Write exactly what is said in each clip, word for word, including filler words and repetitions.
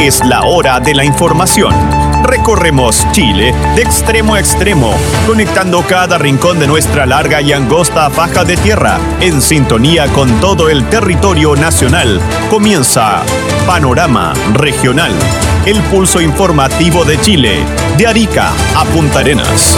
Es la hora de la información. Recorremos Chile de extremo a extremo, conectando cada rincón de nuestra larga y angosta faja de tierra, en sintonía con todo el territorio nacional. Comienza Panorama Regional, el pulso informativo de Chile, de Arica a Punta Arenas.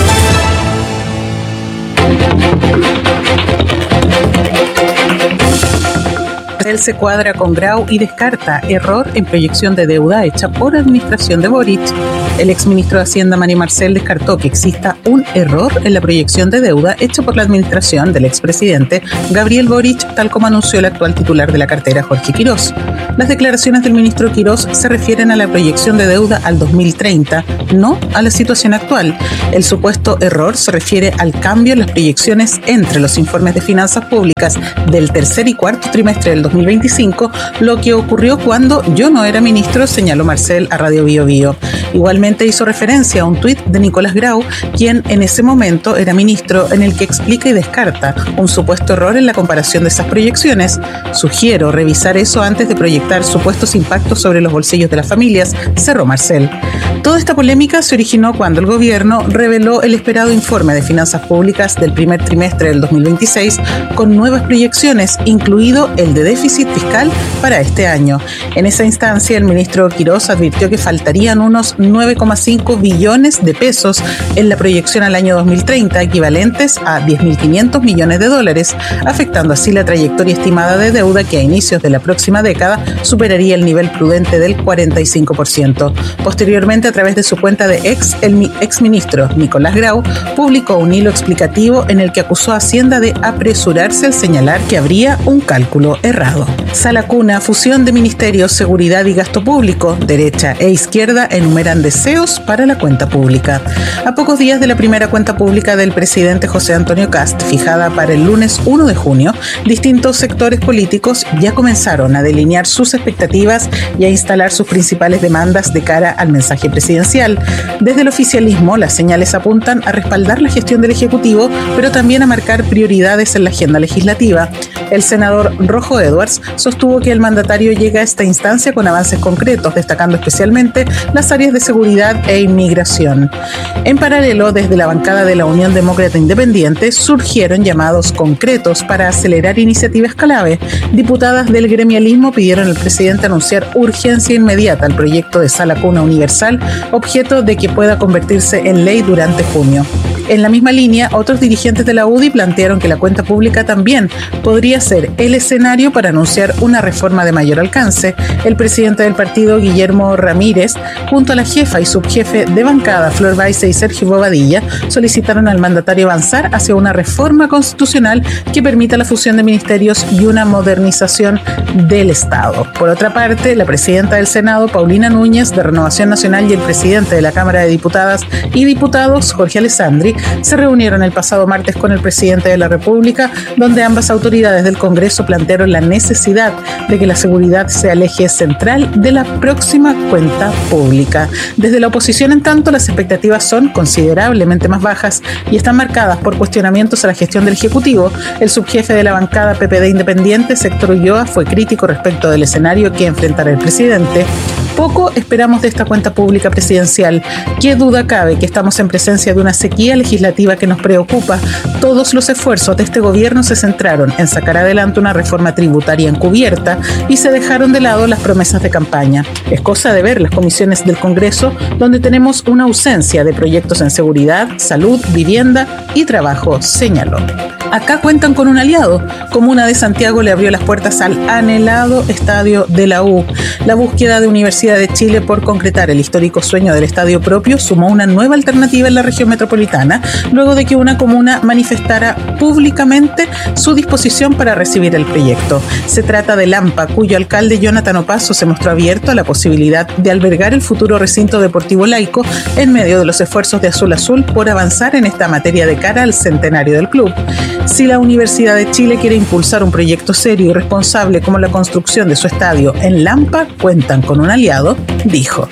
Él se cuadra con Grau y descarta error en proyección de deuda hecha por administración de Boric. El exministro de Hacienda, Mario Marcel, descartó que exista un error en la proyección de deuda hecha por la administración del expresidente Gabriel Boric, tal como anunció el actual titular de la cartera, Jorge Quirós. Las declaraciones del ministro Quirós se refieren a la proyección de deuda al dos mil treinta, no a la situación actual. El supuesto error se refiere al cambio en las proyecciones entre los informes de finanzas públicas del tercer y cuarto trimestre del dos mil veinticinco, lo que ocurrió cuando yo no era ministro, señaló Marcel a Radio Bio Bio. Igualmente hizo referencia a un tuit de Nicolás Grau, quien en ese momento era ministro, en el que explica y descarta un supuesto error en la comparación de esas proyecciones. Sugiero revisar eso antes de proyectar supuestos impactos sobre los bolsillos de las familias, cerró Marcel. Toda esta polémica se originó cuando el gobierno reveló el esperado informe de finanzas públicas del primer trimestre del dos mil veintiséis con nuevas proyecciones, incluido el de déficit fiscal para este año. En esa instancia, el ministro Quirós advirtió que faltarían unos nueve coma cinco billones de pesos en la proyección al año dos mil treinta, equivalentes a diez mil quinientos millones de dólares, afectando así la trayectoria estimada de deuda que a inicios de la próxima década superaría el nivel prudente del cuarenta y cinco por ciento. Posteriormente, a través de su cuenta de ex, el exministro Nicolás Grau publicó un hilo explicativo en el que acusó a Hacienda de apresurarse al señalar que habría un cálculo errado. Sala Cuna, fusión de ministerios, seguridad y gasto público. Derecha e izquierda enumeran deseos para la cuenta pública. A pocos días de la primera cuenta pública del presidente José Antonio Kast, fijada para el lunes primero de junio, distintos sectores políticos ya comenzaron a delinear sus expectativas y a instalar sus principales demandas de cara al mensaje presidencial. Desde el oficialismo, las señales apuntan a respaldar la gestión del Ejecutivo, pero también a marcar prioridades en la agenda legislativa. El senador Rojo Edwards sostuvo que el mandatario llega a esta instancia con avances concretos, destacando especialmente las áreas de seguridad e inmigración. En paralelo, desde la bancada de la Unión Demócrata Independiente surgieron llamados concretos para acelerar iniciativas clave. Diputadas del gremialismo pidieron al presidente anunciar urgencia inmediata al proyecto de Sala Cuna Universal, objeto de que pueda convertirse en ley durante junio. En la misma línea, otros dirigentes de la U D I plantearon que la cuenta pública también podría ser el escenario para anunciar una reforma de mayor alcance. El presidente del partido, Guillermo Ramírez, junto a la jefa y subjefe de bancada, Flor Baise y Sergio Bobadilla, solicitaron al mandatario avanzar hacia una reforma constitucional que permita la fusión de ministerios y una modernización del Estado. Por otra parte, la presidenta del Senado, Paulina Núñez, de Renovación Nacional, y el presidente de la Cámara de Diputadas y Diputados, Jorge Alessandri, se reunieron el pasado martes con el presidente de la República, donde ambas autoridades del Congreso plantearon la necesidad de que la seguridad sea el eje central de la próxima cuenta pública. Desde la oposición, en tanto, las expectativas son considerablemente más bajas y están marcadas por cuestionamientos a la gestión del Ejecutivo. El subjefe de la bancada P P D Independiente, Héctor Ulloa, fue crítico respecto del escenario que enfrentará el presidente. Poco esperamos de esta cuenta pública presidencial. ¿Qué duda cabe que estamos en presencia de una sequía legislativa que nos preocupa? Todos los esfuerzos de este gobierno se centraron en sacar adelante una reforma tributaria encubierta y se dejaron de lado las promesas de campaña. Es cosa de ver las comisiones del Congreso, donde tenemos una ausencia de proyectos en seguridad, salud, vivienda y trabajo, señaló. Acá cuentan con un aliado. Comuna de Santiago le abrió las puertas al anhelado estadio de la U. La búsqueda de Universidad de Chile por concretar el histórico sueño del estadio propio sumó una nueva alternativa en la región metropolitana, luego de que una comuna manifestara públicamente su disposición para recibir el proyecto. Se trata de Lampa, cuyo alcalde Jonathan Opazo se mostró abierto a la posibilidad de albergar el futuro recinto deportivo laico en medio de los esfuerzos de Azul Azul por avanzar en esta materia de cara al centenario del club. Si la Universidad de Chile quiere impulsar un proyecto serio y responsable como la construcción de su estadio en Lampa, cuentan con un aliado, dijo.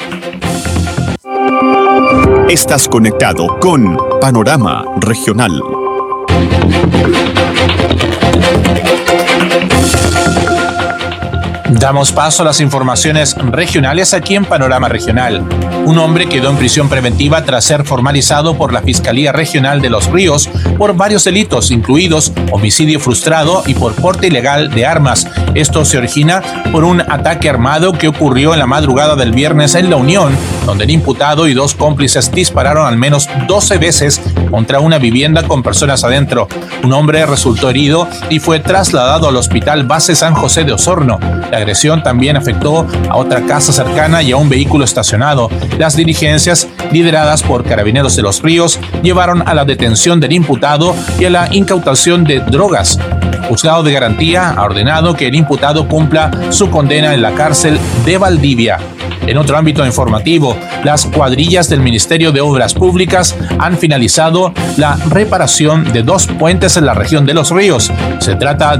Estás conectado con Panorama Regional. Damos paso a las informaciones regionales aquí en Panorama Regional. Un hombre quedó en prisión preventiva tras ser formalizado por la Fiscalía Regional de Los Ríos por varios delitos, incluidos homicidio frustrado y por porte ilegal de armas. Esto se origina por un ataque armado que ocurrió en la madrugada del viernes en La Unión, donde el imputado y dos cómplices dispararon al menos doce veces contra una vivienda con personas adentro. Un hombre resultó herido y fue trasladado al Hospital Base San José de Osorno. La agresión también afectó a otra casa cercana y a un vehículo estacionado. Las diligencias, lideradas por Carabineros de Los Ríos, llevaron a la detención del imputado y a la incautación de drogas. El Juzgado de Garantía ha ordenado que el imputado cumpla su condena en la cárcel de Valdivia. En otro ámbito informativo, las cuadrillas del Ministerio de Obras Públicas han finalizado la reparación de dos puentes en la región de Los Ríos. Se trata